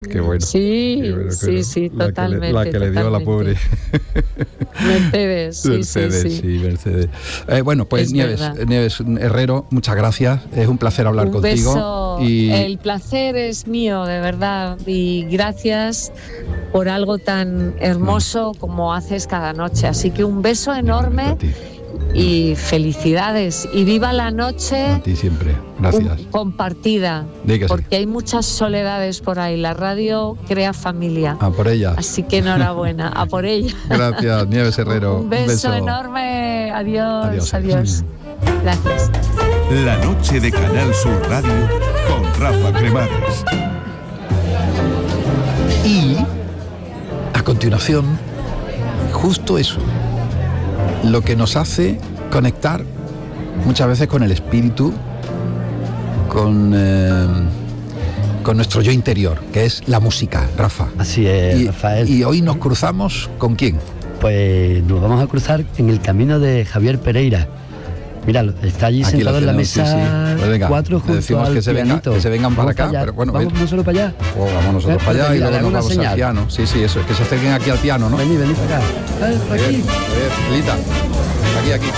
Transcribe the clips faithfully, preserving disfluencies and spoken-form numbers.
Qué bueno. Sí, Qué bueno, sí, bueno. sí, La totalmente. Que le, la que le dio a la pobre. Mercedes, sí, Mercedes, sí, sí. sí, Mercedes. Eh, bueno, pues Es Nieves, verdad. Nieves Herrero, muchas gracias. Es un placer hablar Un contigo. beso. Y El placer es mío, de verdad. Y gracias por algo tan hermoso como haces cada noche. Así que un beso enorme a ti, y felicidades. Y viva la a noche ti siempre. Gracias. un- compartida. Di que sí. Porque hay muchas soledades por ahí. La radio crea familia. A por ella. Así que enhorabuena. A por ella. Gracias, Nieves Herrero. Un beso, enorme. Adiós. Adiós. Adiós. Gracias. La noche de Canal Sur Radio con Rafa Cremades. Y a continuación, justo eso, lo que nos hace conectar muchas veces con el espíritu, con, eh, con nuestro yo interior, que es la música, Rafa. Así es, Y, Rafael. y hoy nos cruzamos ¿con quién? Pues nos vamos a cruzar en el camino de Javier Pereira. Míralo, está allí Aquí sentado lo en la tenemos, sí, mesa sí. Pues venga, cuatro le junto decimos al que se venga- pianito. que se vengan para Vamos acá, allá. pero bueno, vamos ven. nosotros para allá. Oh, vamos nosotros Eh, para allá y mira, luego le hago nos una vamos al señal. piano. Sí, sí, eso, es que se acerquen aquí al piano, ¿no? Vení, vení para acá. Eh, por A ver, aquí. a ver, Lita, aquí, aquí.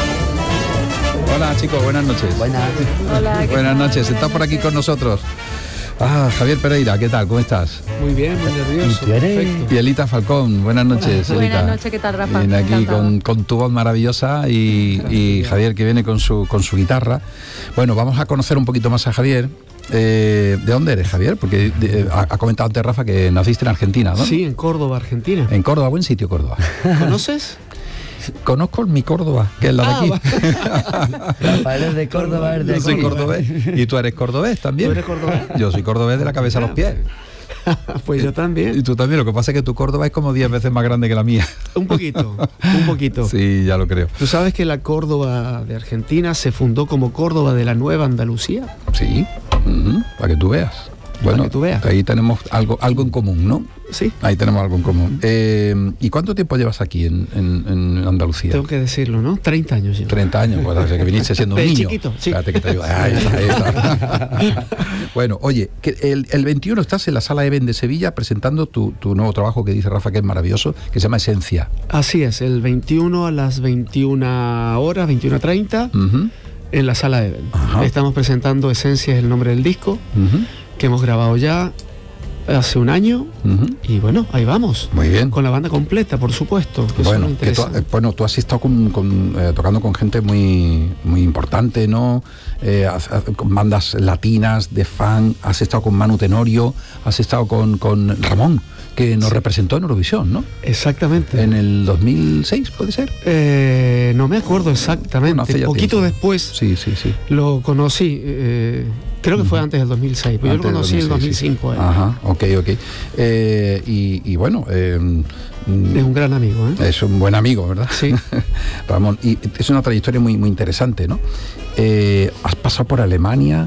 Hola chicos, buenas noches. Buenas. Hola. ¿qué Buenas tal? noches, está por aquí con nosotros. Ah, Javier Pereira, ¿qué tal? ¿Cómo estás? Muy bien, muy nervioso. ¿Y tú eres? Perfecto. Y Elita Falcón, buenas noches. Elita. Buenas noches, ¿qué tal, Rafa? Viene aquí Encantada. con, con tu voz maravillosa y, y Javier que viene con su, con su guitarra. Bueno, vamos a conocer un poquito más a Javier. Eh, ¿De dónde eres, Javier? Porque de- ha, ha comentado antes Rafa que naciste en Argentina, ¿no? Sí, en Córdoba, Argentina. En Córdoba, buen sitio Córdoba. ¿Conoces? Conozco mi Córdoba, que es la de Ah, aquí. Rafael es de Córdoba, es de Yo soy aquí. cordobés. ¿Y tú eres cordobés también? ¿Tú eres cordobés? Yo soy cordobés de la cabeza a los pies. Pues yo Y también. tú también, lo que pasa es que tu Córdoba es como diez veces más grande que la mía. Un poquito, un poquito. Sí, ya lo creo. ¿Tú sabes que la Córdoba de Argentina se fundó como Córdoba de la Nueva Andalucía? Sí, ujú, para que tú veas. Bueno, que tú veas. ahí tenemos algo, algo en común, ¿no? Sí, Ahí tenemos algo en común. Eh, ¿Y cuánto tiempo llevas aquí en, en- en Andalucía? tengo que decirlo, ¿no? treinta años yo. treinta años, pues, o sea, que viniste siendo un De niño. chiquito, sí. Espérate que te digo. Ahí está, ahí está. Bueno, oye, que el, el veintiuno estás en la Sala Eben de Sevilla presentando tu, tu nuevo trabajo que dice Rafa que es maravilloso, que se llama Esencia. Así es, el veintiuno a las veintiuna horas, veintiuna treinta, Ujú, en la Sala Eben. Ajá. Estamos presentando Esencia, es el nombre del disco, ujú, que hemos grabado ya hace un año. ujú. Y bueno, ahí vamos. Muy bien. Con la banda completa, por supuesto. Que eso Bueno, es lo que tú, interesante. eh, bueno, tú has estado con, con, eh, tocando con gente muy, muy importante, ¿no? Eh, has- has- con bandas latinas de fan, has estado con Manu Tenorio, has estado con, con Ramón, que nos Sí. representó en Eurovisión, ¿no? Exactamente. En el dos mil seis, ¿puede ser? Eh, no me acuerdo exactamente. Bueno, hace ya Poquito tiempo. después Sí, sí, sí. lo conocí. eh, creo que fue antes del dos mil seis. Pues yo Antes lo del conocí en el dos mil dos seis, mil cinco. sí. eh. Ajá, ok, ok. Eh, y, y bueno, eh, mm, Es un gran amigo, ¿eh? es un buen amigo, ¿verdad? Sí. Ramón, y es una trayectoria muy, muy interesante, ¿no? Eh, has pasado por Alemania,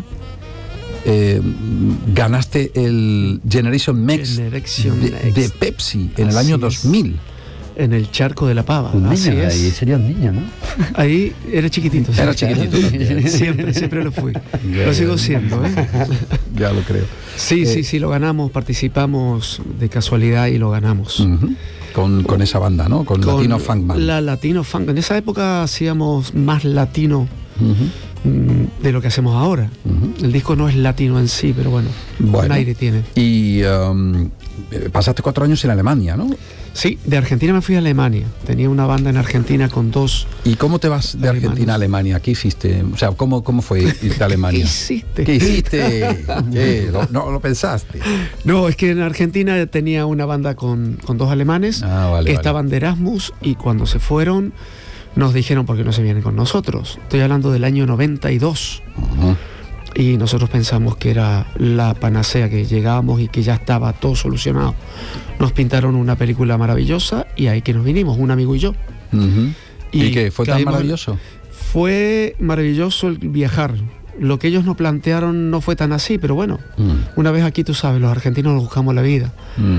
eh, ganaste el Generation Next Generation de, Next. de Pepsi en el Así año es. dos mil. En el charco de la pava. Un Así niño, es. ahí sería un niño, ¿no? Ahí era chiquitito. sí. Era chiquitito también. Siempre, siempre lo fui. Ya, Lo sigo ya. siendo, ¿eh? Ya lo creo. Sí, Eh, sí, sí, lo ganamos. Participamos de casualidad y lo ganamos. Ujú. con, con esa banda, ¿no? Con, Con Latino Funk Band. La Latino Funk. En esa época hacíamos más latino Ujú, mm, de lo que hacemos ahora. ujú. El disco no es latino en sí, pero bueno, Bueno. un aire tiene. Y um, eh, pasaste cuatro años en Alemania, ¿no? Sí, de Argentina me fui a Alemania. Tenía una banda en Argentina con dos. ¿Y cómo te vas de Alemanes. Argentina a Alemania? ¿Qué hiciste? O sea, ¿cómo, cómo fue irte a Alemania? ¿Qué hiciste? ¿Qué hiciste? ¿Qué? ¿Lo- ¿No lo pensaste? No, es que en Argentina tenía una banda con, con dos alemanes Ah, vale, que vale. estaban de Erasmus y cuando se fueron nos dijeron por qué no se vienen con nosotros. Estoy hablando del año noventa y dos. Ujú. Y nosotros pensamos que era la panacea, que llegábamos y que ya estaba todo solucionado. Nos pintaron una película maravillosa y ahí que nos vinimos, un amigo y yo. Ujú. ¿Y, Y qué? ¿Fue tan caímos- maravilloso? Fue maravilloso el viajar. Lo que ellos nos plantearon no fue tan así, pero bueno, Mm, una vez aquí tú sabes, los argentinos nos buscamos la vida. mm,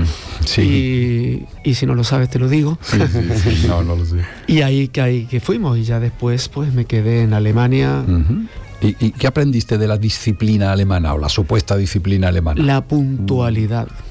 sí. Y, y si no lo sabes te lo digo. Sí, sí, sí, no, no lo sé. Y ahí que, ahí que fuimos y ya después pues me quedé en Alemania. Ujú. ¿Y, ¿Y qué aprendiste de la disciplina alemana o la supuesta disciplina alemana? La puntualidad.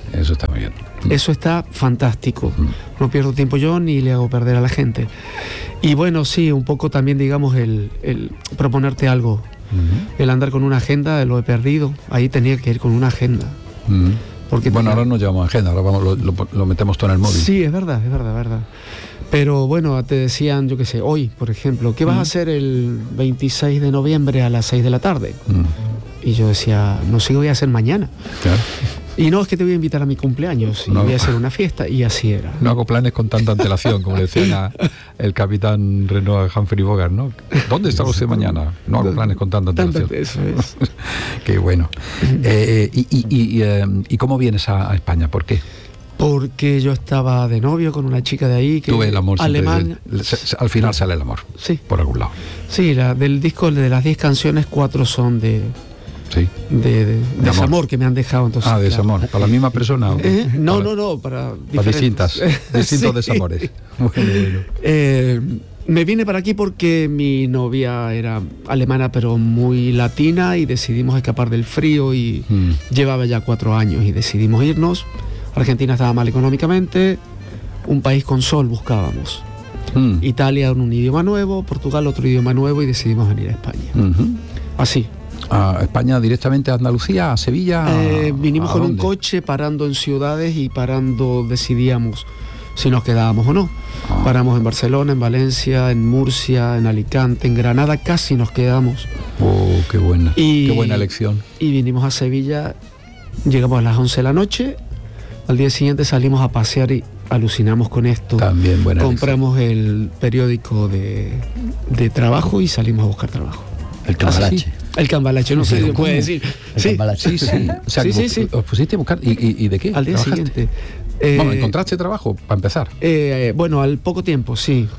Eso está muy bien. Eso está fantástico. Mm. No pierdo tiempo yo ni le hago perder a la gente. Y bueno, sí, un poco también, digamos, el, el proponerte algo. Uh-huh. El andar con una agenda, lo he perdido. Ahí tenía que ir con una agenda. Uh-huh. Porque bueno, tenía... ahora no llevamos agenda, ahora vamos, lo, lo, lo metemos todo en el móvil. Sí, es verdad, es verdad, es verdad. Pero bueno, te decían, yo qué sé, hoy, por ejemplo, ¿qué vas uh-huh. a hacer el veintiséis de noviembre a las seis de la tarde? Uh-huh. Y yo decía, no sé qué voy a hacer mañana. Claro. Y no, es que te voy a invitar a mi cumpleaños y no. voy a hacer una fiesta. Y así era. No hago planes con tanta antelación, como le decía el capitán Renaud a Humphrey Bogart, ¿no? ¿Dónde está usted mañana? No hago planes con tanta antelación. Eso es. Qué bueno. Eh, y, y, y, eh, ¿Y cómo vienes a, a España? ¿Por qué? Porque yo estaba de novio con una chica de ahí que tuve el amor alemán. Siempre, se, se, al final sale el amor. Sí. Por algún lado. Sí, la, del disco de las diez canciones, cuatro son de... Sí. De, de, de, de desamor amor. que me han dejado. Entonces, ah, de desamor. claro. ¿Para la misma persona? ¿Eh? No, para, no, no, para, para distintas, distintos sí. desamores. Bueno, bueno. Eh, me vine para aquí porque mi novia era alemana pero muy latina y decidimos escapar del frío y mm. llevaba ya cuatro años y decidimos irnos. Argentina estaba mal económicamente, un país con sol buscábamos. Mm. Italia un idioma nuevo, Portugal otro idioma nuevo y decidimos venir a España. Mm-hmm. Así. ¿A España directamente a Andalucía, a Sevilla? Eh, vinimos ¿a con dónde? un coche parando en ciudades y parando decidíamos si nos quedábamos o no. Ah. Paramos en Barcelona, en Valencia, en Murcia, en Alicante, en Granada, casi nos quedamos. Oh, qué buena, y, qué buena elección. Y vinimos a Sevilla, llegamos a las once de la noche, al día siguiente salimos a pasear y alucinamos con esto. También buena Compramos elección. El periódico de, de trabajo y salimos a buscar trabajo. El cambalache. ¿Ah, sí? El cambalache, no sé si se puede decir. El sí, cambalache. Sí, sí. O sea, sí, sí, sí. ¿Os pusiste a buscar? ¿Y, y, y de qué? Al día ¿Trabajaste? siguiente. Eh, bueno, ¿encontraste trabajo para empezar? Eh, bueno, al poco tiempo, sí.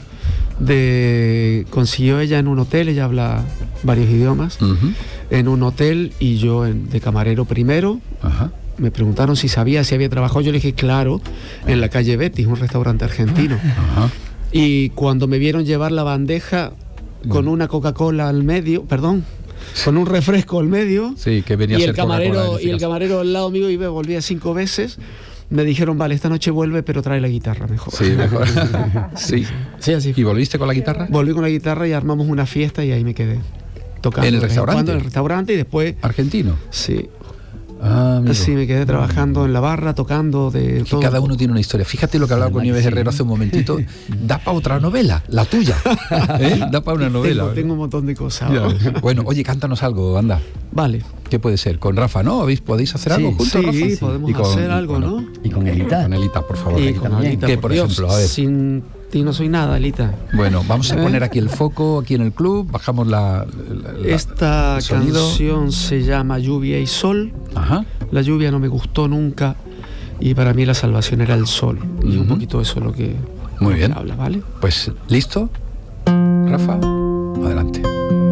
De, consiguió ella en un hotel, ella habla varios idiomas, uh-huh. en un hotel y yo en, de camarero primero. Uh-huh. Me preguntaron si sabía si había trabajado. Yo le dije, claro, en la calle Betis, un restaurante argentino. Uh-huh. Y cuando me vieron llevar la bandeja con uh-huh. una Coca-Cola al medio, perdón, con un refresco al medio, sí, que venía y a ser el camarero este y el camarero al lado mío y me volvía cinco veces. Me dijeron, vale, esta noche vuelve, pero trae la guitarra mejor. Sí, mejor. sí. sí, así fue. ¿Y volviste con la guitarra? Volví con la guitarra y armamos una fiesta y ahí me quedé tocando. ¿En el restaurante? En el restaurante y después... ¿Argentino? Sí. Ah, sí, me quedé trabajando en la barra, tocando de todo. Cada uno tiene una historia. Fíjate lo que hablaba con Nieves sí. Herrero hace un momentito. Da para otra novela, la tuya. ¿Eh? Da para una novela. Tengo, tengo un montón de cosas. Bueno, oye, cántanos algo, anda. Vale. ¿Qué puede ser? ¿Con Rafa, no? ¿Podéis hacer algo sí, juntos, sí, Rafa? Sí, podemos con, hacer algo, bueno, ¿no? Y con Elita. Con Elita, por favor. Y con Elita, ¿Qué, por, por Dios, ejemplo? A ver. Sin ti no soy nada, Elita. Bueno, vamos a ¿Eh? poner aquí el foco, aquí en el club. Bajamos la... la, la Esta canción se llama Lluvia y Sol. Ajá. La lluvia no me gustó nunca y para mí la salvación era el sol. Y uh-huh. un poquito eso es lo que, Muy lo bien. que habla, ¿vale? Pues, ¿listo? Rafa, adelante.